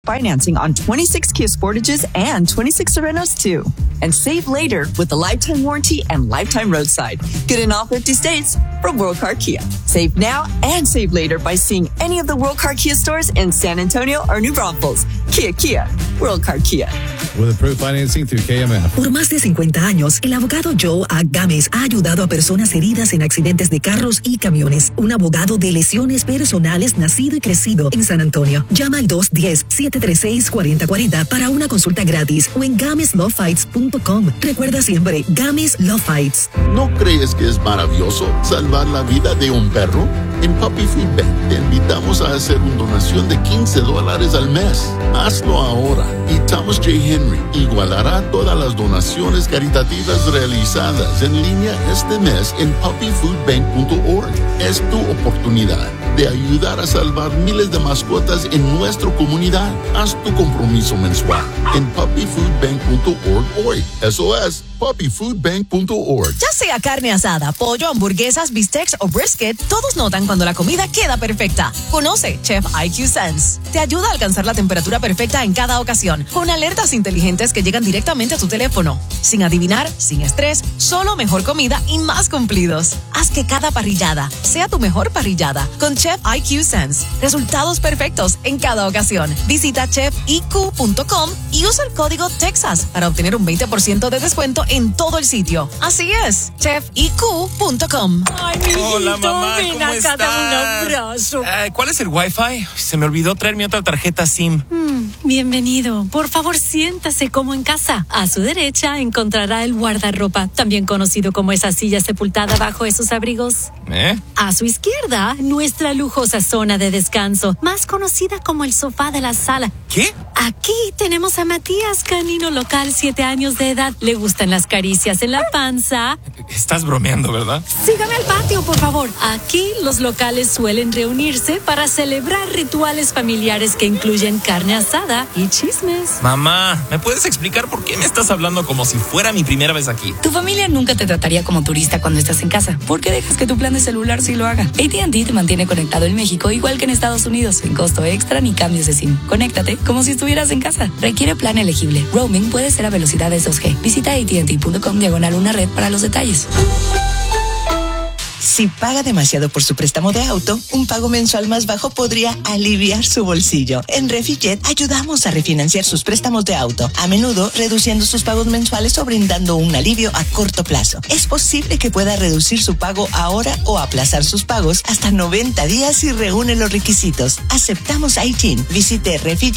financing on 26 Kia Sportages and 26 Serenos too. And save later with a lifetime warranty and lifetime roadside. Good in all 50 states from World Car Kia. Save now and save later by seeing any of the World Car Kia stores in San Antonio or New Braunfels. Kia, World Car Kia. With approved financing through KMF. Por más de 50 años, el abogado Joe Agames ha ayudado a personas heridas en accidentes de carros y camiones. Un abogado de lesiones personales nacido y crecido en San Antonio. Llama al 210-736-4040 para una consulta gratis o en GamesLawFights.com. Recuerda siempre, Games Law Fights. ¿No crees que es maravilloso salvar la vida de un perro? En Puppy Food Bank te invitamos a hacer una donación de $15 al mes. Hazlo ahora y Thomas J. Henry igualará todas las donaciones caritativas realizadas en línea este mes en puppyfoodbank.org. Es tu oportunidad de ayudar a salvar miles de mascotas en nuestra comunidad. Haz tu compromiso mensual en puppyfoodbank.org hoy. Eso es puppyfoodbank.org. Ya sea carne asada, pollo, hamburguesas, bistecs o brisket, todos notan cuando la comida queda perfecta. Conoce Chef IQ Sense. Te ayuda a alcanzar la temperatura perfecta en cada ocasión, con alertas inteligentes que llegan directamente a tu teléfono. Sin adivinar, sin estrés, solo mejor comida y más cumplidos. Haz que cada parrillada sea tu mejor parrillada con Chef IQ Sense. Resultados perfectos en cada ocasión. Visita chefiq.com y usa el código TEXAS para obtener un 20% de descuento en todo el sitio. Así es, chefiq.com. Ay, mijito, hola, mamá, ven ¿cómo acá, estás? dame un abrazo. ¿Cuál es el Wi-Fi? Se me olvidó traer mi otra tarjeta SIM. Bienvenido. Por favor, siéntase como en casa. A su derecha encontrará el guardarropa, también conocido como esa silla sepultada bajo esos abrigos. A su izquierda, nuestra lujosa zona de descanso, más conocida como el sofá de la sala. ¿Qué? Aquí tenemos a Matías, canino local, 7 años de edad. Le gustan las caricias en la panza. Estás bromeando, ¿verdad? Sígame al patio, por favor. Aquí los locales suelen reunirse para celebrar rituales familiares que incluyen carne asada y chismes. Mamá, ¿me puedes explicar por qué me estás hablando como si fuera mi primera vez aquí? Tu familia nunca te trataría como turista cuando estás en casa. ¿Por qué dejas que tu plan de celular sí lo haga? AT&T te mantiene conectado en México igual que en Estados Unidos, sin costo extra ni cambios de SIM. Conéctate como si estuvieras en casa. Requiere plan elegible. Roaming puede ser a velocidades 2G. Visita AT&T.com/una red para los detalles. Si paga demasiado por su préstamo de auto, un pago mensual más bajo podría aliviar su bolsillo. En Refijet ayudamos a refinanciar sus préstamos de auto, a menudo reduciendo sus pagos mensuales o brindando un alivio a corto plazo. Es posible que pueda reducir su pago ahora o aplazar sus pagos hasta 90 días si reúne los requisitos. Aceptamos ITIN. Visite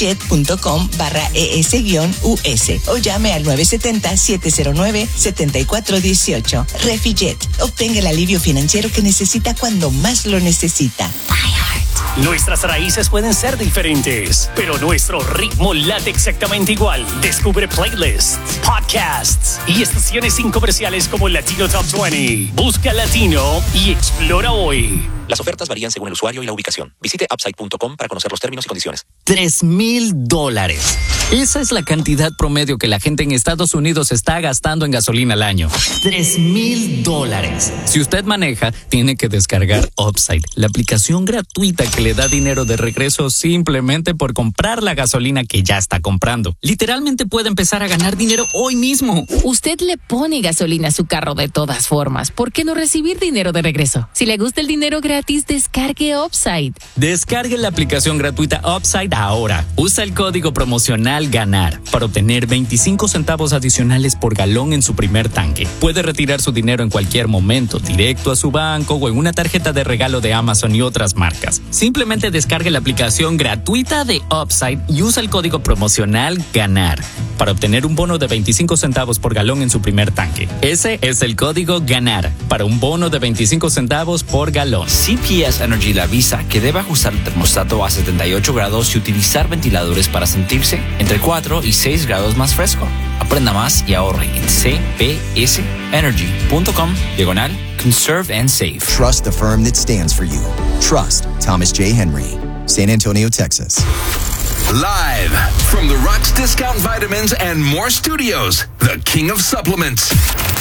refijet.com/ES-US o llame al 970-709-7418. Refijet. Obtenga el alivio financiero que necesita cuando más lo necesita. Nuestras raíces pueden ser diferentes, pero nuestro ritmo late exactamente igual. Descubre playlists, podcasts y estaciones sin comerciales como Latino Top 20. Busca Latino y explora hoy. Las ofertas varían según el usuario y la ubicación. Visite upside.com para conocer los términos y condiciones. $3,000. Esa es la cantidad promedio que la gente en Estados Unidos está gastando en gasolina al año. $3,000. Si usted maneja, tiene que descargar Upside, la aplicación gratuita que le da dinero de regreso simplemente por comprar la gasolina que ya está comprando. Literalmente puede empezar a ganar dinero hoy mismo. Usted le pone gasolina a su carro de todas formas. ¿Por qué no recibir dinero de regreso? Si le gusta el dinero gratis, descargue Upside. Descargue la aplicación gratuita Upside ahora. Usa el código promocional GANAR para obtener 25 centavos adicionales por galón en su primer tanque. Puede retirar su dinero en cualquier momento, directo a su banco o en una tarjeta de regalo de Amazon y otras marcas. Simplemente descargue la aplicación gratuita de Upside y usa el código promocional GANAR para obtener un bono de 25 centavos por galón en su primer tanque. Ese es el código GANAR para un bono de 25 centavos por galón. CPS Energy le avisa que debe ajustar el termostato a 78 grados y utilizar ventiladores para sentirse entre 4 y 6 grados más fresco. Aprenda más y ahorre en cpsenergy.com/conserve and save. Trust the firm that stands for you. Trust Thomas J. Henry. San Antonio, Texas. Live from the Rocks Discount Vitamins and More Studios, the king of supplements,